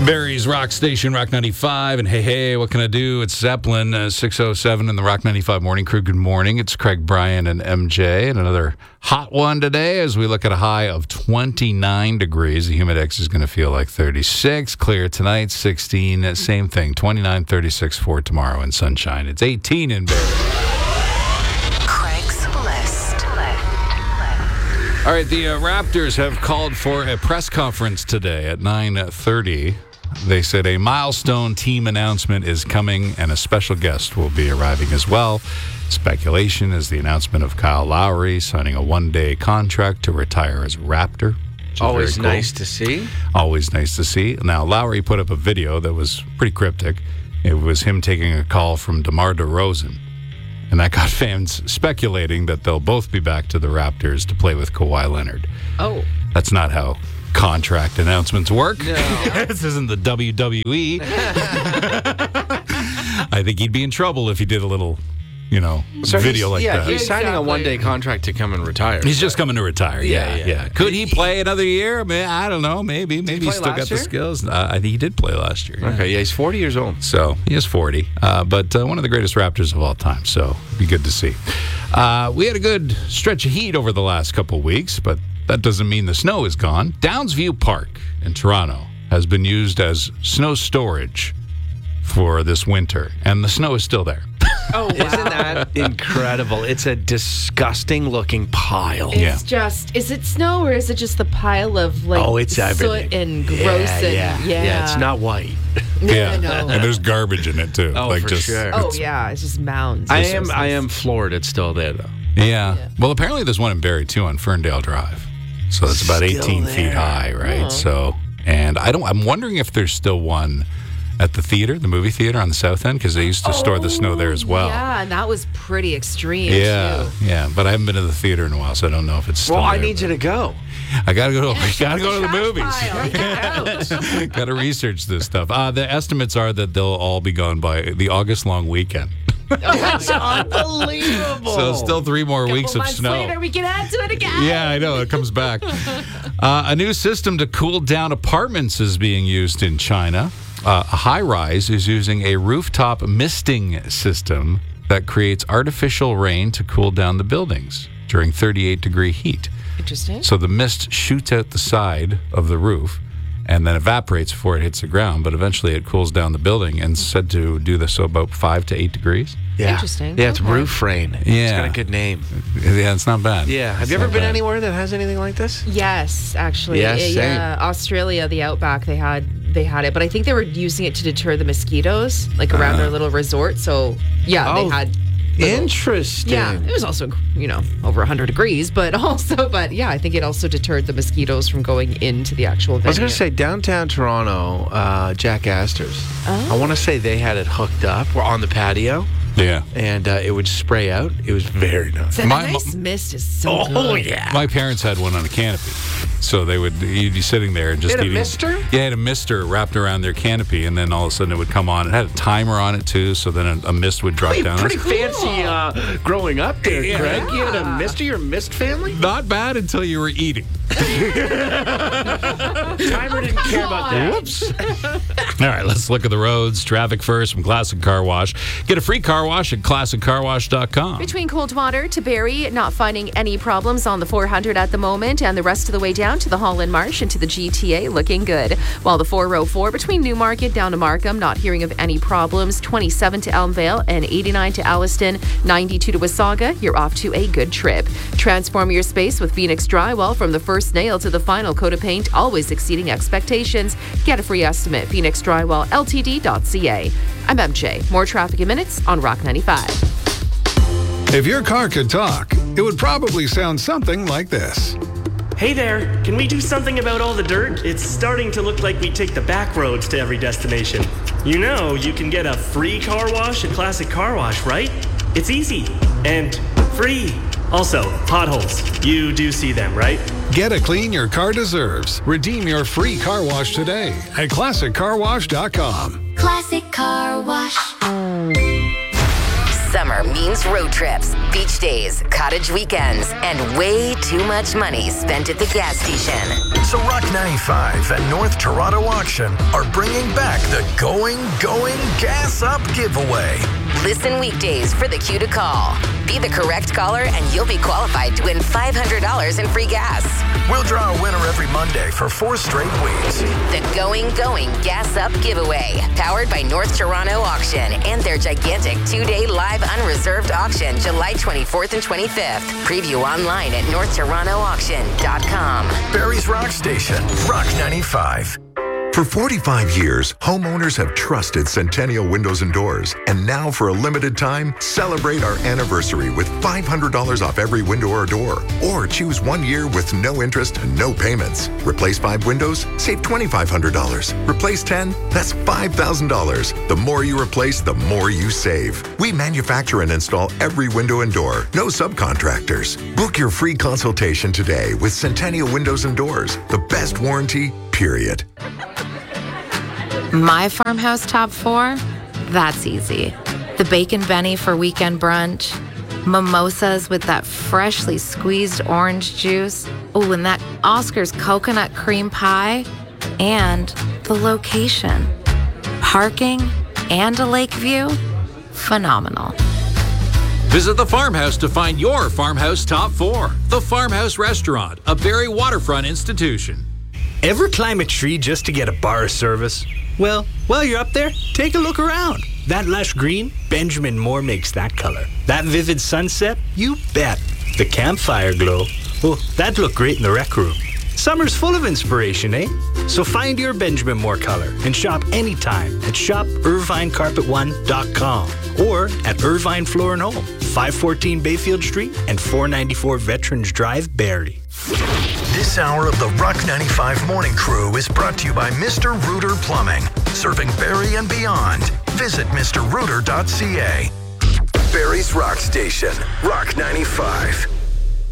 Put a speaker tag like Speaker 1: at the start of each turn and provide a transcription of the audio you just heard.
Speaker 1: Barry's Rock Station, Rock 95. And hey, what can I do? It's Zeppelin, 607 in the Rock 95 Morning Crew. Good morning. It's Craig, Brian, and MJ. And another hot one today as we look at a high of 29 degrees. The humidex is going to feel like 36. Clear tonight, 16. Same thing, 29, 36 for tomorrow and sunshine. It's 18 in Barry.
Speaker 2: Craig's List.
Speaker 1: All right, the Raptors have called for a press conference today at 9:30. They said a milestone team announcement is coming and a special guest will be arriving as well. Speculation is the announcement of Kyle Lowry signing a one-day contract to retire as a Raptor.
Speaker 3: Always nice to see.
Speaker 1: Always nice to see. Now, Lowry put up a video that was pretty cryptic. It was him taking a call from DeMar DeRozan. And that got fans speculating that they'll both be back to the Raptors to play with Kawhi Leonard.
Speaker 3: Oh.
Speaker 1: That's not how contract announcements work.
Speaker 3: No.
Speaker 1: This isn't the WWE. I think he'd be in trouble if he did a little, video like that.
Speaker 3: He's signing a one-day contract to come and retire.
Speaker 1: He's just coming to retire. Yeah. Could he play another year? I mean, I don't know. Maybe
Speaker 3: he
Speaker 1: he's still got the skills. I think he did play last year.
Speaker 3: Okay, he's 40 years old.
Speaker 1: So he is 40, but one of the greatest Raptors of all time. So it'd be good to see. We had a good stretch of heat over the last couple of weeks, but that doesn't mean the snow is gone. Downsview Park in Toronto has been used as snow storage for this winter, and the snow is still there.
Speaker 3: Oh, wow. Isn't that incredible? It's a disgusting-looking pile.
Speaker 4: It's just, is it snow or is it just the pile of
Speaker 3: it's
Speaker 4: soot
Speaker 3: everything.
Speaker 4: and gross
Speaker 3: Yeah, it's not white.
Speaker 1: Yeah, and there's garbage in it too.
Speaker 3: Oh, for sure.
Speaker 4: Oh, yeah, it's just mounds.
Speaker 3: I am floored. It's still there, though.
Speaker 1: Yeah. Well, apparently there's one in Barrie, too, on Ferndale Drive. So it's about 18 feet high, right?
Speaker 4: Oh.
Speaker 1: So, and I'm wondering if there's still one at the theater, the movie theater on the south end, because they used to store the snow there as well.
Speaker 4: Yeah, and that was pretty extreme, too.
Speaker 1: Yeah, but I haven't been to the theater in a while, so I don't know if it's still
Speaker 3: Well,
Speaker 1: there.
Speaker 3: I need you to go.
Speaker 1: I gotta go to the movies. Gotta research this stuff. The estimates are that they'll all be gone by the August long weekend.
Speaker 3: That's unbelievable.
Speaker 1: So still 3 more weeks of snow.
Speaker 4: Later, we can add to it again.
Speaker 1: Yeah, I know. It comes back. A new system to cool down apartments is being used in China. A high-rise is using a rooftop misting system that creates artificial rain to cool down the buildings during 38-degree heat.
Speaker 4: Interesting.
Speaker 1: So the mist shoots out the side of the roof and then evaporates before it hits the ground, but eventually it cools down the building and said to do this about 5 to 8 degrees.
Speaker 3: Yeah.
Speaker 4: Interesting.
Speaker 3: Yeah, it's roof rain.
Speaker 1: Yeah.
Speaker 3: It's got a good name.
Speaker 1: Yeah, it's not bad.
Speaker 3: Yeah. Have you ever been anywhere that has anything like this?
Speaker 4: Yes, actually.
Speaker 3: Yes, same.
Speaker 4: Yeah, Australia, the Outback, they had it, but I think they were using it to deter the mosquitoes, around their little resort. So, they had.
Speaker 3: Interesting.
Speaker 4: Yeah, it was also, over 100 degrees, but I think it also deterred the mosquitoes from going into the actual venue.
Speaker 3: I was going to say, downtown Toronto, Jack Astor's. I want to say they had it hooked up. We're on the patio.
Speaker 1: Yeah.
Speaker 3: And it would spray out. It was very nice.
Speaker 4: The nice mist is so good.
Speaker 3: Oh, yeah.
Speaker 1: My parents had one on a canopy. So you'd be sitting there and just
Speaker 3: eating.
Speaker 1: It had a mister? Yeah, it had a mister wrapped around their canopy, and then all of a sudden it would come on. It had a timer on it, too, so then a mist would drop down.
Speaker 3: Pretty fancy growing up there, Craig. You had a mister, your mist family?
Speaker 1: Not bad until you were eating.
Speaker 3: Timer didn't care about that.
Speaker 1: Whoops. All right, let's look at the roads. Traffic first from Classic Car Wash. Get a free car wash at ClassicCarWash.com.
Speaker 5: Between Coldwater to Barrie, not finding any problems on the 400 at the moment, and the rest of the way down to the Holland Marsh and to the GTA looking good. While the 404 between Newmarket down to Markham, not hearing of any problems. 27 to Elmvale and 89 to Alliston, 92 to Wasaga. You're off to a good trip. Transform your space with Phoenix Drywall from the first nail to the final coat of paint, always exceeding expectations. Get a free estimate. PhoenixDrywallLTD.ca. I'm MJ. More traffic in minutes on Rock 95.
Speaker 6: If your car could talk, it would probably sound something like this.
Speaker 7: Hey there, can we do something about all the dirt? It's starting to look like we take the back roads to every destination. You can get a free car wash at Classic Car Wash, right? It's easy and free. Also, potholes. You do see them, right?
Speaker 6: Get a clean your car deserves. Redeem your free car wash today at ClassicCarWash.com.
Speaker 2: Classic Car Wash. Summer means road trips, beach days, cottage weekends, and way too much money spent at the gas station.
Speaker 8: So Rock 95 and North Toronto Auction are bringing back the Going Gas Up giveaway.
Speaker 2: Listen weekdays for the cue to call. Be the correct caller and you'll be qualified to win $500 in free gas.
Speaker 8: We'll draw a winner every Monday for 4 straight weeks.
Speaker 2: The Going Gas Up giveaway, powered by North Toronto Auction and their gigantic 2-day live unreserved auction July 24th and 25th. Preview online at northtorontoauction.com.
Speaker 8: Barrie's Rock Station, Rock 95.
Speaker 9: For 45 years, homeowners have trusted Centennial Windows and Doors. And now, for a limited time, celebrate our anniversary with $500 off every window or door. Or choose 1 year with no interest and no payments. Replace 5 windows? Save $2,500. Replace 10? That's $5,000. The more you replace, the more you save. We manufacture and install every window and door. No subcontractors. Book your free consultation today with Centennial Windows and Doors. The best warranty, period.
Speaker 10: My farmhouse top 4? That's easy. The Bacon Benny for weekend brunch, mimosas with that freshly squeezed orange juice, oh, and that Oscar's coconut cream pie, and the location. Parking and a lake view? Phenomenal.
Speaker 11: Visit the Farmhouse to find your farmhouse top 4. The Farmhouse Restaurant, a Barrie waterfront institution.
Speaker 12: Ever climb a tree just to get a bar of service? Well, while you're up there, take a look around. That lush green, Benjamin Moore makes that color. That vivid sunset, you bet. The campfire glow, oh, that'd look great in the rec room. Summer's full of inspiration, eh? So find your Benjamin Moore color and shop anytime at shopirvinecarpet1.com or at Irvine Floor and Home, 514 Bayfield Street and 494 Veterans Drive, Barrie.
Speaker 8: This hour of the Rock 95 Morning Crew is brought to you by Mr. Rooter Plumbing, serving Barrie and beyond. Visit mrrooter.ca. Barrie's Rock Station, Rock 95.